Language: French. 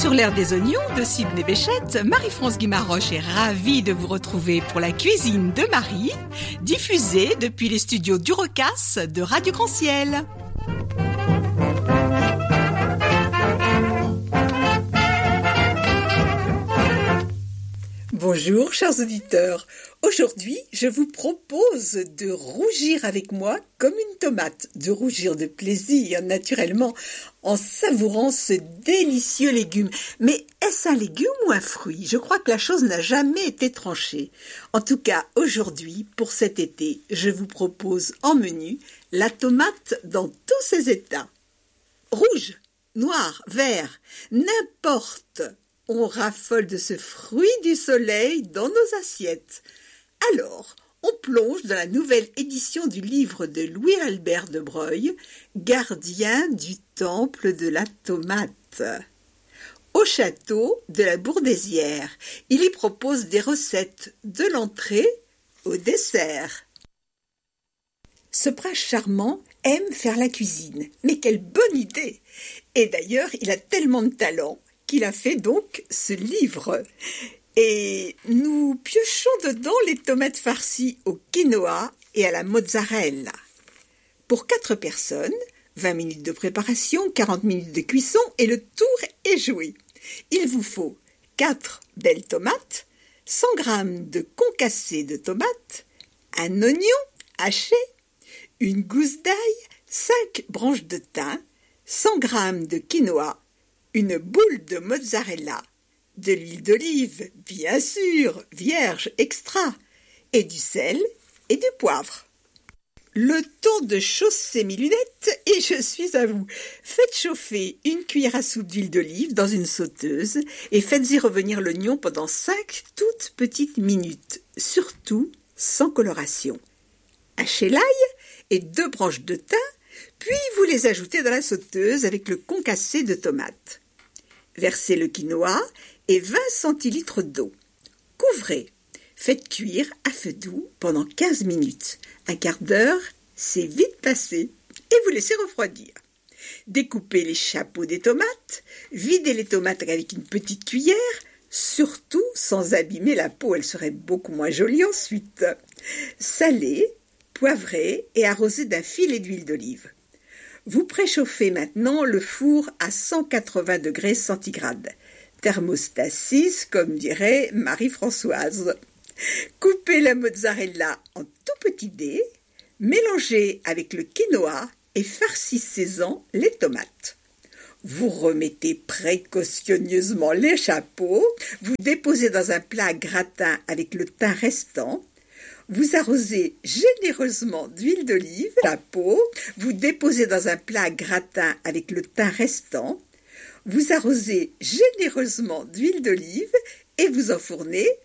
Sur l'air des oignons de Sidney Béchette, Marie-France Guimaroche est ravie de vous retrouver pour la cuisine de Marie, diffusée depuis les studios d'Urocas de Radio Grand-Ciel. Bonjour chers auditeurs, aujourd'hui je vous propose de rougir avec moi comme une tomate, de rougir de plaisir naturellement en savourant ce délicieux légume. Mais est-ce un légume ou un fruit? Je crois que la chose n'a jamais été tranchée. En tout cas aujourd'hui, pour cet été, je vous propose en menu la tomate dans tous ses états. Rouge, noir, vert, n'importe. On raffole de ce fruit du soleil dans nos assiettes. Alors, on plonge dans la nouvelle édition du livre de Louis-Albert de Broglie, Gardien du temple de la tomate. Au château de la Bourdaissière, il y propose des recettes de l'entrée au dessert. Ce prince charmant aime faire la cuisine, mais quelle bonne idée! Et d'ailleurs, il a tellement de talent qu'il a fait donc ce livre. Et nous piochons dedans les tomates farcies au quinoa et à la mozzarella. Pour 4 personnes, 20 minutes de préparation, 40 minutes de cuisson et le tour est joué. Il vous faut 4 belles tomates, 100 g de concassé de tomates, un oignon haché, une gousse d'ail, 5 branches de thym, 100 g de quinoa, une boule de mozzarella, de l'huile d'olive, bien sûr, vierge extra, et du sel et du poivre. Le temps de chausser mes lunettes et je suis à vous. Faites chauffer une cuillère à soupe d'huile d'olive dans une sauteuse et faites-y revenir l'oignon pendant 5 toutes petites minutes, surtout sans coloration. Hachez l'ail et 2 branches de thym, puis vous les ajoutez dans la sauteuse avec le concassé de tomates. Versez le quinoa et 20 centilitres d'eau. Couvrez. Faites cuire à feu doux pendant 15 minutes. Un quart d'heure, c'est vite passé. Et vous laissez refroidir. Découpez les chapeaux des tomates. Videz les tomates avec une petite cuillère, surtout sans abîmer la peau, elle serait beaucoup moins jolie ensuite. Salez, poivrez et arrosez d'un filet d'huile d'olive. Vous préchauffez maintenant le four à 180 degrés centigrades. Thermostat 6, comme dirait Marie-Françoise. Coupez la mozzarella en tout petits dés, mélangez avec le quinoa et farcissez-en les tomates. Vous remettez précautionneusement les chapeaux, vous déposez dans un plat à gratin avec le thym restant. Vous arrosez généreusement d'huile d'olive la peau, vous déposez dans un plat à gratin avec le thym restant, vous arrosez généreusement d'huile d'olive et vous enfournez